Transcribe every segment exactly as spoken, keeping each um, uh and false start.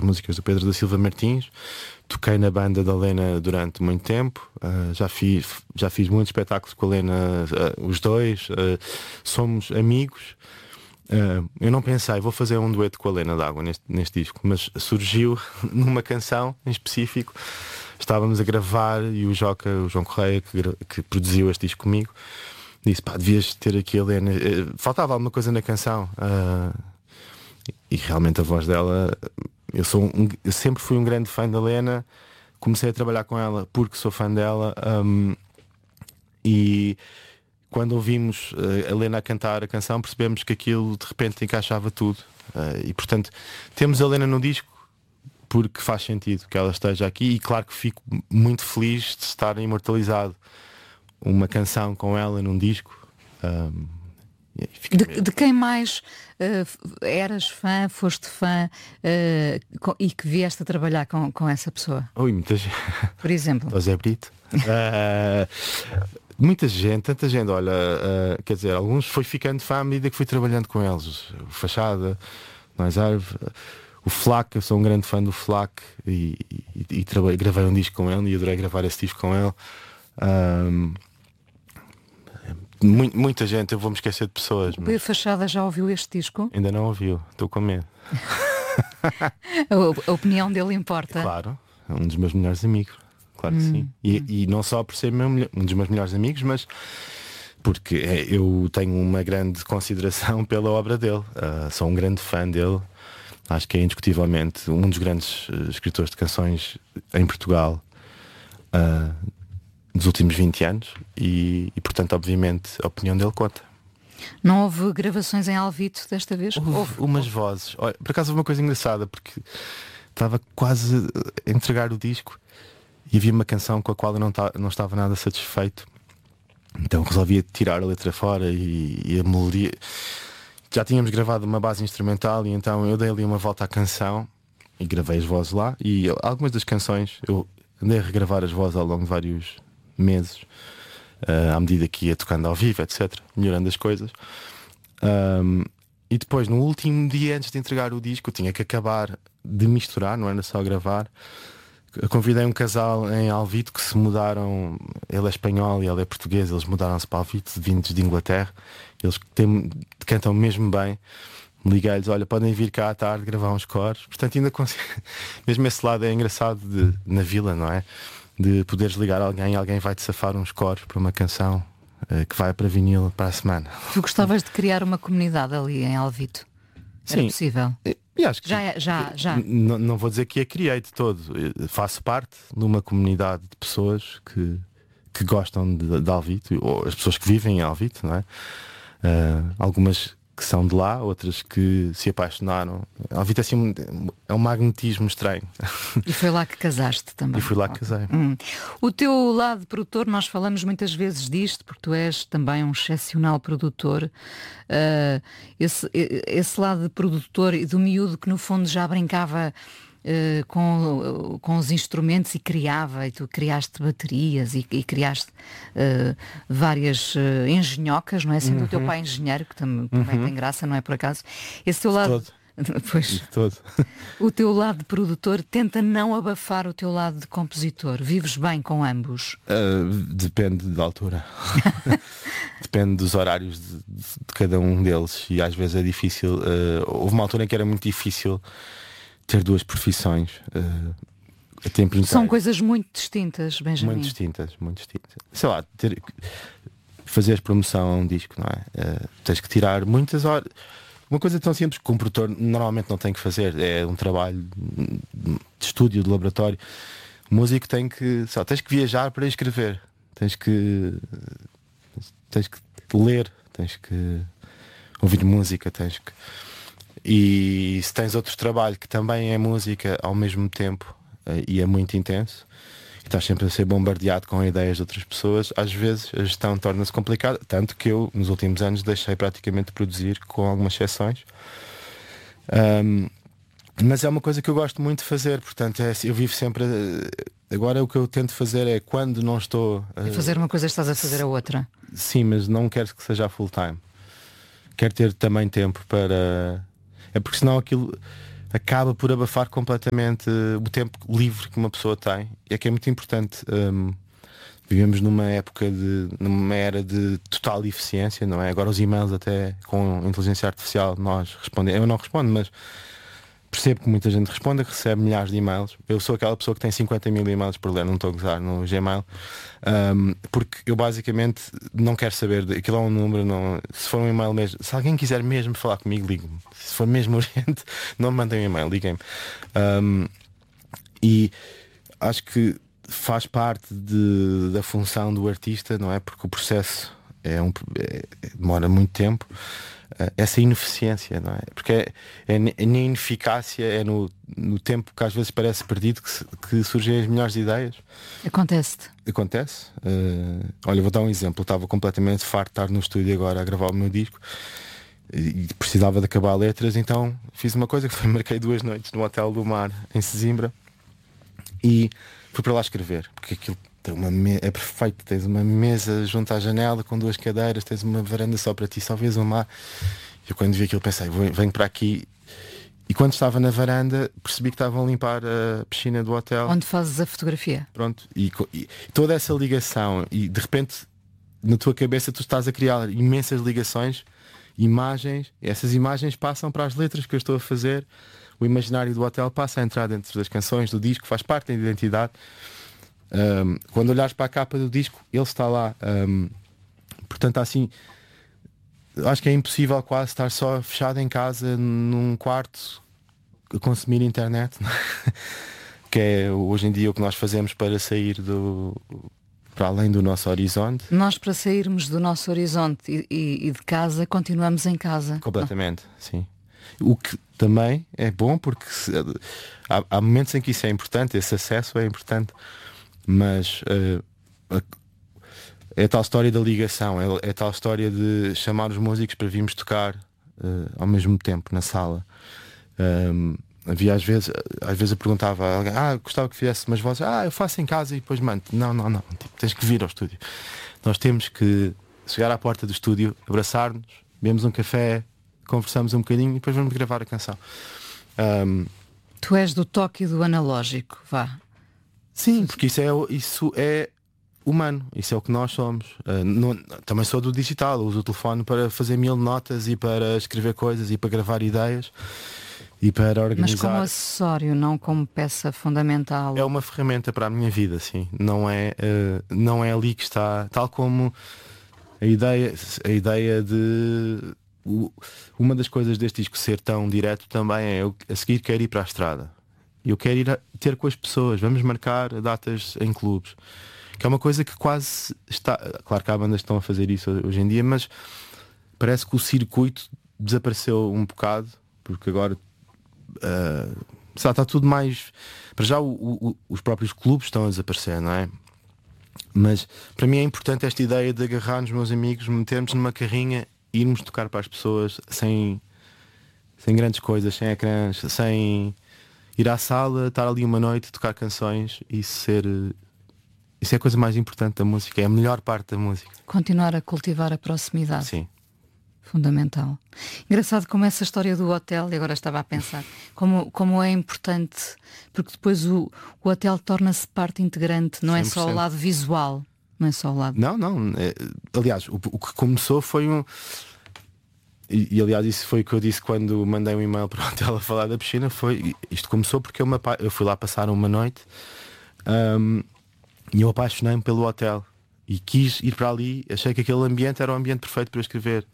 músicas do Pedro da Silva Martins. Toquei na banda da Lena durante muito tempo. Uh, já, fiz, já fiz muitos espetáculos com a Lena, uh, os dois. Uh, somos amigos. Uh, eu não pensei, vou fazer um dueto com a Lena D'Água neste, neste disco, mas surgiu numa canção em específico. Estávamos a gravar e o Joca, o João Correia, que, que produziu este disco comigo, disse, pá, devias ter aqui a Lena. Uh, faltava alguma coisa na canção. Uh, e realmente a voz dela... Eu, sou um, eu sempre fui um grande fã da Lena. Comecei a trabalhar com ela porque sou fã dela. Um, e quando ouvimos uh, a Lena a cantar a canção, percebemos que aquilo de repente encaixava tudo. Uh, e portanto, temos a Lena no disco porque faz sentido que ela esteja aqui. E claro que fico muito feliz de estar imortalizado uma canção com ela num disco. Um, De, de quem mais uh, eras fã, foste fã uh, com, e que vieste a trabalhar com, com essa pessoa? Ui, muita gente. Por exemplo? O Zé Brito. uh, muita gente, tanta gente. Olha, uh, quer dizer, alguns foi ficando fã à medida que fui trabalhando com eles. O Fachada, Mais Árvore, o Flac, eu sou um grande fã do Flac e, e, e trabalhei, gravei um disco com ele e adorei gravar esse disco com ele. Um, Muita gente, eu vou-me esquecer de pessoas. O Pedro Fachada já ouviu este disco? Ainda não ouviu, estou com medo. a, a opinião dele importa? Claro, é um dos meus melhores amigos. Claro que hum. sim. E, e não só por ser meu, um dos meus melhores amigos, mas porque é, eu tenho uma grande consideração pela obra dele. Uh, sou um grande fã dele. Acho que é indiscutivelmente um dos grandes uh, escritores de canções em Portugal. Uh, dos últimos vinte anos e, e portanto obviamente a opinião dele conta. Não houve gravações em Alvito desta vez? Houve, houve umas vozes. Olha, por acaso houve uma coisa engraçada porque estava quase a entregar o disco e havia uma canção com a qual eu não, ta, não estava nada satisfeito, então resolvi tirar a letra fora e, e a melodia. Já tínhamos gravado uma base instrumental e então eu dei ali uma volta à canção e gravei as vozes lá e algumas das canções eu andei a regravar as vozes ao longo de vários meses, uh, à medida que ia tocando ao vivo, etc, melhorando as coisas. Um, e depois no último dia antes de entregar o disco eu tinha que acabar de misturar, não era só gravar. Eu convidei um casal em Alvito que se mudaram, ele é espanhol e ela é portuguesa, eles mudaram-se para Alvito, vindos de Inglaterra, eles têm, cantam mesmo bem. Liguei-lhes, olha, podem vir cá à tarde gravar uns coros. Portanto ainda consigo. Mesmo esse lado é engraçado de, na vila, não é? De poderes ligar a alguém e alguém vai-te safar uns coros para uma canção uh, que vai para vinil para a semana. Tu gostavas de criar uma comunidade ali em Alvito? Era Sim, possível? E acho que já, é, já, já. N- não vou dizer que a criei de todo. Eu faço parte de uma comunidade de pessoas que, que gostam de, de Alvito, ou as pessoas que vivem em Alvito, não é? Uh, algumas que são de lá, outras que se apaixonaram. Alvito é, assim, é um magnetismo estranho. E foi lá que casaste também. E fui lá que casei. Hum. O teu lado produtor, nós falamos muitas vezes disto, porque tu és também um excepcional produtor. Uh, esse, esse lado de produtor e do miúdo que no fundo já brincava Uh, com, uh, com os instrumentos e criava, e tu criaste baterias e, e criaste uh, várias uh, engenhocas, não é? Sendo uhum. o teu pai engenheiro, que tam- também uhum. tem graça, não é por acaso? Esse teu lado. Pois, todo. O teu lado de produtor tenta não abafar o teu lado de compositor. Vives bem com ambos? Uh, depende da altura. Depende dos horários de, de, de cada um deles. E às vezes é difícil. Uh, houve uma altura em que era muito difícil ter duas profissões uh, a tempo inteiro. São coisas muito distintas, Benjamin. Muito distintas, muito distintas. Sei lá, ter, fazeres promoção a um disco, não é? Uh, tens que tirar muitas horas. Uma coisa tão simples que um produtor normalmente não tem que fazer. É um trabalho de estúdio, de laboratório. O músico tem que, sei lá, tens que viajar para escrever. Tens que tens que ler, tens que ouvir música, tens que... E se tens outro trabalho que também é música ao mesmo tempo uh, e é muito intenso e estás sempre a ser bombardeado com ideias de outras pessoas, às vezes a gestão torna-se complicada, tanto que eu nos últimos anos deixei praticamente de produzir, com algumas exceções. Um, mas é uma coisa que eu gosto muito de fazer, portanto é, eu vivo sempre uh, agora o que eu tento fazer é quando não estou uh, a fazer uma coisa estás a fazer a outra. Sim, mas não quero que seja full time. Quero ter também tempo para... É porque senão aquilo, acaba por abafar completamente o tempo livre que uma pessoa tem. E é que é muito importante. Um, vivemos numa época de numa era de total eficiência, não é? Agora os e-mails, até com inteligência artificial, nós respondemos. Eu não respondo, mas percebo que muita gente responde, que recebe milhares de e-mails. Eu sou aquela pessoa que tem cinquenta mil e-mails por ler, não estou a gozar no Gmail, um, porque eu basicamente não quero saber de, aquilo é um número, não, se for um e-mail mesmo, se alguém quiser mesmo falar comigo, ligue-me. Se for mesmo urgente, não me mandem um e-mail, liguem-me. Um, e acho que faz parte de, da função do artista, não é? Porque o processo é um, é, demora muito tempo. Essa ineficiência, não é? Porque é, é, é na ineficácia, é no, no tempo que às vezes parece perdido que, se, que surgem as melhores ideias. Acontece-te? Acontece. Uh, olha, vou dar um exemplo. Eu estava completamente farto de estar no estúdio agora a gravar o meu disco e precisava de acabar letras, então fiz uma coisa que foi, marquei duas noites no Hotel do Mar em Sesimbra e fui para lá escrever, porque aquilo tem uma me... é perfeito, tens uma mesa junto à janela com duas cadeiras, tens uma varanda só para ti, só vês o mar. Eu quando vi aquilo pensei, venho para aqui. E quando estava na varanda percebi que estavam a limpar a piscina do hotel. Onde fazes a fotografia. Pronto, e, e toda essa ligação, e de repente na tua cabeça tu estás a criar imensas ligações, imagens, e essas imagens passam para as letras que eu estou a fazer. O imaginário do hotel passa a entrar dentro das canções, do disco, faz parte da identidade. Um, quando olhares para a capa do disco, ele está lá. Um, portanto, assim, acho que é impossível quase estar só fechado em casa, num quarto, a consumir internet, que é hoje em dia o que nós fazemos para sair do, para além do nosso horizonte. Nós, para sairmos do nosso horizonte e, e, e de casa, continuamos em casa. Completamente, não? Sim. O que também é bom, porque se, há, há momentos em que isso é importante, esse acesso é importante. Mas uh, é a tal história da ligação, é, é a tal história de chamar os músicos para virmos tocar uh, ao mesmo tempo na sala. Um, havia às vezes, às vezes eu perguntava a alguém, ah, gostava que fizesse umas vozes, ah, eu faço em casa e depois mando. Não, não, não, tipo, tens que vir ao estúdio. Nós temos que chegar à porta do estúdio, abraçar-nos, bebemos um café, conversamos um bocadinho e depois vamos gravar a canção. Um, tu és do toque e do analógico, vá. Sim, porque isso é, isso é humano, isso é o que nós somos. Uh, não, também sou do digital, uso o telefone para fazer mil notas e para escrever coisas e para gravar ideias e para organizar. Mas como acessório, não como peça fundamental. É uma ferramenta para a minha vida, sim. Não é, uh, não é ali que está, tal como a ideia, a ideia de o, uma das coisas deste disco ser tão direto também é eu a seguir quero ir para a estrada. Eu quero ir a, ter com as pessoas, vamos marcar datas em clubes, que é uma coisa que quase está. Claro que há bandas que estão a fazer isso hoje em dia, mas parece que o circuito desapareceu um bocado, porque agora uh, está tudo mais. Para já o, o, os próprios clubes estão a desaparecer, não é? Mas para mim é importante esta ideia de agarrar nos meus amigos, metermos numa carrinha e irmos tocar para as pessoas sem, sem grandes coisas, sem ecrãs, sem. Ir à sala, estar ali uma noite, tocar canções e ser. Isso é a coisa mais importante da música, é a melhor parte da música. Continuar a cultivar a proximidade. Sim. Fundamental. Engraçado como essa história do hotel, e agora estava a pensar, como, como é importante, porque depois o, o hotel torna-se parte integrante, não é só o lado visual, não é só o lado. Não, não. É, aliás, o, o que começou foi um. E, e aliás isso foi o que eu disse quando mandei um e-mail para o hotel a falar da piscina. Foi, isto começou porque eu, me, eu fui lá passar uma noite um, e eu apaixonei-me pelo hotel e quis ir para ali. Achei que aquele ambiente era o ambiente perfeito para escrever.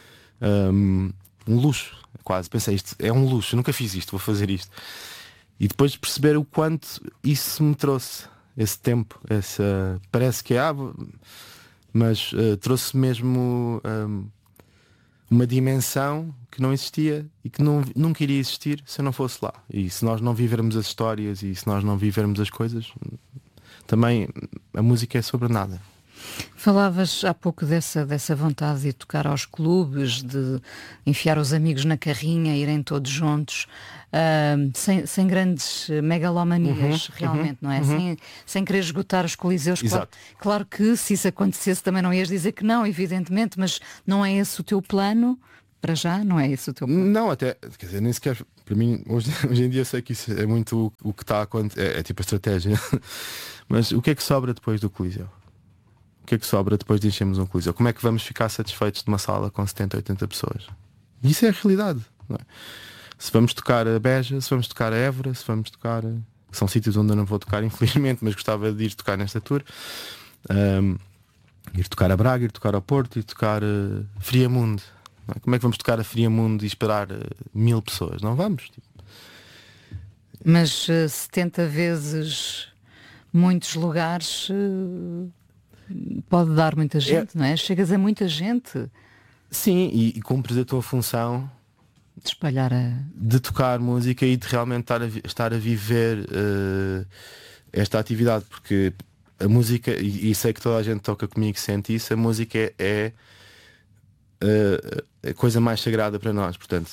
Um, um luxo, quase. Pensei, isto é um luxo, eu nunca fiz isto, vou fazer isto. E depois de perceber o quanto isso me trouxe, esse tempo, essa, parece que é ah, mas uh, trouxe mesmo um, uma dimensão que não existia e que não, nunca iria existir se eu não fosse lá. E se nós não vivermos as histórias e se nós não vivermos as coisas, também a música é sobre nada. Falavas há pouco dessa, dessa vontade de tocar aos clubes, de enfiar os amigos na carrinha, irem todos juntos, uh, sem, sem grandes megalomanias, uhum, realmente, uhum, não é? Uhum. Sem, sem querer esgotar os coliseus. Claro, claro que se isso acontecesse também não ias dizer que não, evidentemente, mas não é esse o teu plano, para já, não é esse o teu plano? Não, até, quer dizer, nem sequer Para mim, hoje, hoje em dia eu sei que isso é muito o, o que está a acontecer, é, é tipo a estratégia. Mas o que é que sobra depois do Coliseu? O que é que sobra depois de enchermos um Coliseu? Como é que vamos ficar satisfeitos de uma sala com setenta, oitenta pessoas? E isso é a realidade, não é? Se vamos tocar a Beja, se vamos tocar a Évora, se vamos tocar... São sítios onde eu não vou tocar, infelizmente, mas gostava de ir tocar nesta tour. Um, ir tocar a Braga, ir tocar ao Porto, ir tocar uh, Friamundo. Não é? Como é que vamos tocar a Friamundo e esperar uh, mil pessoas? Não vamos. Tipo. Mas uh, setenta vezes muitos lugares uh, pode dar muita gente, é. não é? Chegas a muita gente. Sim, e, e cumpres a tua função de espalhar a... de tocar música e de realmente estar a, estar a viver uh, esta atividade, porque a música, e, e sei que toda a gente toca comigo e sente isso, a música é, é uh, a coisa mais sagrada para nós. Portanto,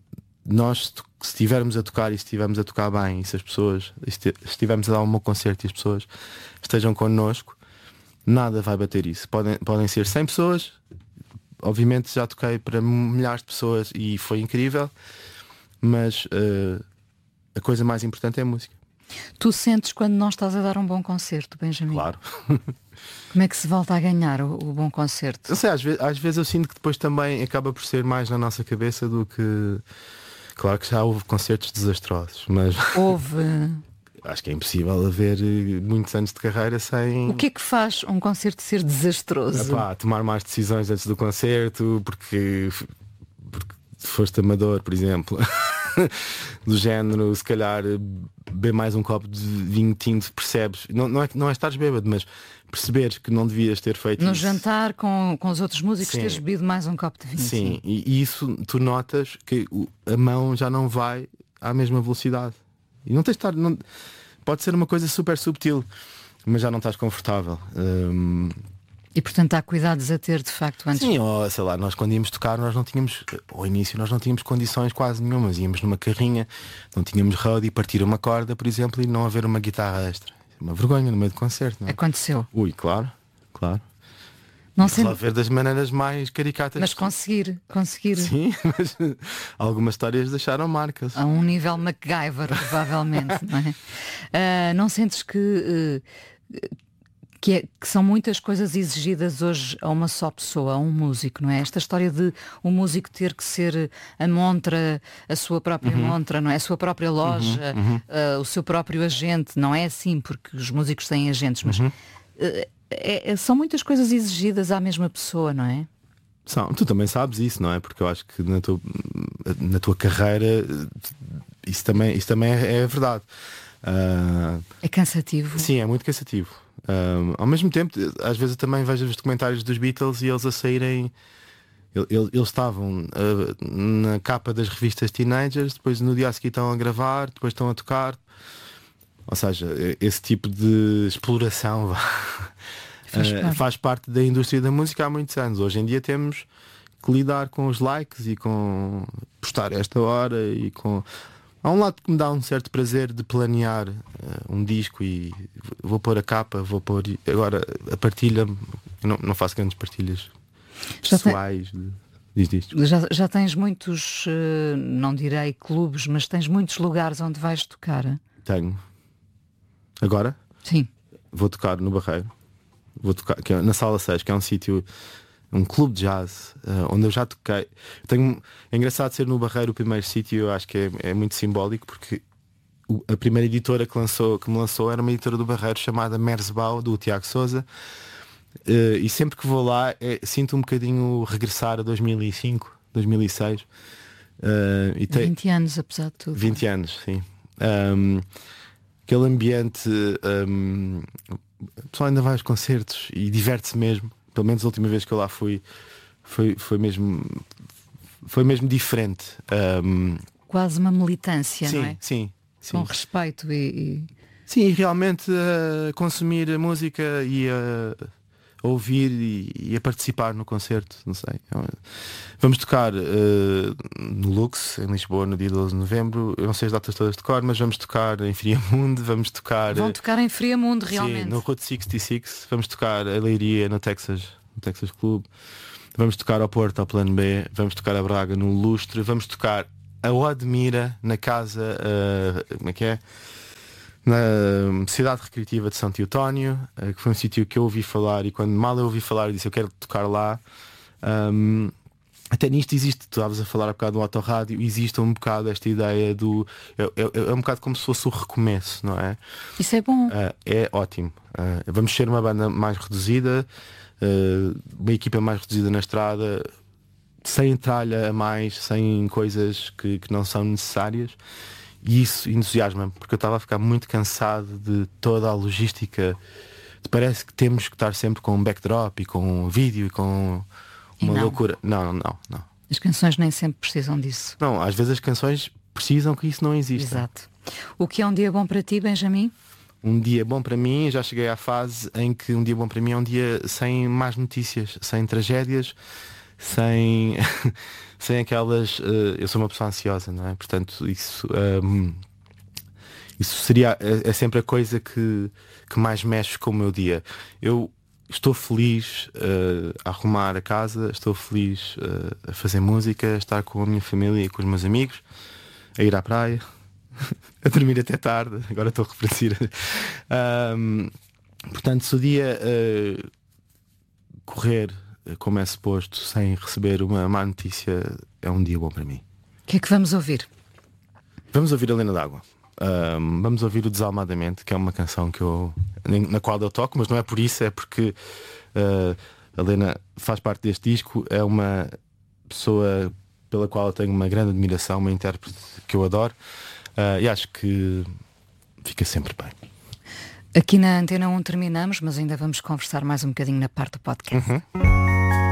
nós se estivermos a tocar e se estivermos a tocar bem, e se as pessoas se estivermos a dar um bom concerto e as pessoas estejam connosco, nada vai bater isso. Podem, podem ser cem pessoas. Obviamente já toquei para milhares de pessoas e foi incrível, mas uh, a coisa mais importante é a música. Tu sentes quando não estás a dar um bom concerto, Benjamin? Claro. Como é que se volta a ganhar o, o bom concerto? Não sei, às vezes, às vezes eu sinto que depois também acaba por ser mais na nossa cabeça do que... Claro que já houve concertos desastrosos, mas... Houve... Acho que é impossível haver muitos anos de carreira sem... O que é que faz um concerto ser desastroso? Epá, tomar mais decisões antes do concerto, porque, porque foste amador, por exemplo. Do género, se calhar beber mais um copo de vinho tinto, percebes? Não, não, é, não é estares bêbado, mas perceberes que não devias ter feito no isso. jantar com, com os outros músicos, Sim. Teres bebido mais um copo de vinho. Sim, Sim. E, e isso tu notas que a mão já não vai à mesma velocidade. E não tens de estar. Não, pode ser uma coisa super subtil, mas já não estás confortável. Hum... E portanto há cuidados a ter de facto antes. Sim, ou sei lá, nós quando íamos tocar nós não tínhamos, ao início nós não tínhamos condições quase nenhumas. Íamos numa carrinha, não tínhamos road e partir uma corda, por exemplo, e não haver uma guitarra extra. Uma vergonha no meio do concerto, não é? Aconteceu. Ui, claro, claro. Não sei. Resolver das maneiras mais caricatas. Mas conseguir, conseguir. Sim, mas algumas histórias deixaram marcas. A um nível MacGyver, provavelmente, não é? Uh, não sentes que, uh, que, é, que são muitas coisas exigidas hoje a uma só pessoa, a um músico, não é? Esta história de um músico ter que ser a montra, a sua própria uhum. montra, não é? A sua própria loja, uhum, uhum. Uh, o seu próprio agente, não é assim, porque os músicos têm agentes, mas... Uhum. Uh, É, são muitas coisas exigidas à mesma pessoa, não é? São, tu também sabes isso, não é? Porque eu acho que na tua, na tua carreira isso também, isso também é, é verdade. Uh, é cansativo. Sim, é muito cansativo. Uh, ao mesmo tempo, às vezes eu também vejo os documentários dos Beatles e eles a saírem. Eles, eles estavam uh, na capa das revistas Teenagers, depois no dia a seguir estão a gravar, depois estão a tocar. Ou seja, esse tipo de exploração faz, uh, faz parte da indústria da música há muitos anos. Hoje em dia temos que lidar com os likes e com postar esta hora e com... Há um lado que me dá um certo prazer de planear uh, um disco e vou pôr a capa, vou pôr... Agora a partilha, eu não, não faço grandes partilhas já pessoais tem... de... Diz disto. Já, já tens muitos, uh, não direi clubes, mas tens muitos lugares onde vais tocar? Tenho. Agora? Sim. Vou tocar no Barreiro. Vou tocar que é na Sala seis, que é um sítio, um clube de jazz, uh, onde eu já toquei. Tenho, é engraçado ser no Barreiro o primeiro sítio, eu acho que é, é muito simbólico, porque o, a primeira editora que, lançou, que me lançou era uma editora do Barreiro chamada Merzbau, do Tiago Sousa. Uh, e sempre que vou lá é, sinto um bocadinho regressar a dois mil e cinco, dois mil e seis. Uh, e tem, vinte anos, apesar de tudo. vinte anos, sim. Um, Aquele ambiente, um, o pessoal ainda vai aos concertos e diverte-se mesmo. Pelo menos a última vez que eu lá fui, foi, foi, mesmo, foi mesmo diferente. Um, Quase uma militância, sim, não é? Sim, sim. Com respeito e... e... Sim, e realmente a uh, consumir a música e a uh, ouvir e, e a participar no concerto, não sei. Vamos tocar uh, no Lux, em Lisboa, no dia doze de novembro. Eu não sei as datas todas de cor, mas vamos tocar em Friamundo, vamos tocar... Vão tocar em Friamundo, realmente. Sim, no Route sessenta e seis, vamos tocar a Leiria no Texas, no Texas Club. Vamos tocar ao Porto, ao Plano B, vamos tocar a Braga no Lustre, vamos tocar a Odmira, na casa, uh, como é que é? Na Cidade Recreativa de São Teotónio, uh, que foi um sítio que eu ouvi falar, e quando mal eu ouvi falar eu disse eu quero tocar lá. Um, até nisto existe, tu estavas a falar um bocado do autorrádio, existe um bocado esta ideia do. É, é, é um bocado como se fosse o recomeço, não é? Isso é bom. Uh, é ótimo. Uh, vamos ser uma banda mais reduzida, uh, uma equipa mais reduzida na estrada, sem tralha a mais, sem coisas que, que não são necessárias. E isso entusiasma-me, porque eu estava a ficar muito cansado de toda a logística. Parece que temos que estar sempre com um backdrop e com um vídeo e com uma não. loucura. Não, não, não. As canções nem sempre precisam disso. Não, às vezes as canções precisam que isso não exista. Exato. O que é um dia bom para ti, Benjamin? Um dia bom para mim, já cheguei à fase em que um dia bom para mim é um dia sem más notícias, sem tragédias, sem, sem aquelas. Uh, eu sou uma pessoa ansiosa, não é? Portanto, isso, um, isso seria é, é sempre a coisa que, que mais mexe com o meu dia. Eu estou feliz uh, a arrumar a casa, estou feliz uh, a fazer música, a estar com a minha família e com os meus amigos, a ir à praia, a dormir até tarde. Agora estou a referir. Um, portanto, se o dia uh, correr como é suposto, sem receber uma má notícia, é um dia bom para mim. O que é que vamos ouvir? Vamos ouvir a Lena d'Água. Um, vamos ouvir o Desalmadamente, que é uma canção que eu, na qual eu toco, mas não é por isso, é porque uh, a Lena faz parte deste disco, é uma pessoa pela qual eu tenho uma grande admiração, uma intérprete que eu adoro, uh, e acho que fica sempre bem. Aqui na Antena um terminamos, mas ainda vamos conversar mais um bocadinho na parte do podcast. Uhum.